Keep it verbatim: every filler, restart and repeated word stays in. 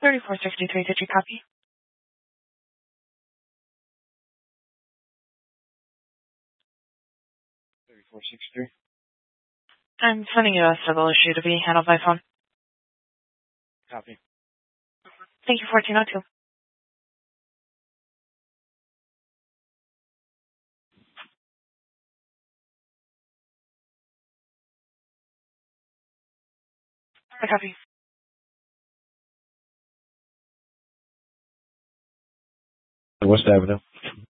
thirty-four sixty-three, did you copy? thirty-four sixty-three. I'm sending you a civil issue to be handled by phone. Copy. Thank you, fourteen oh two. I copy. West Avenue.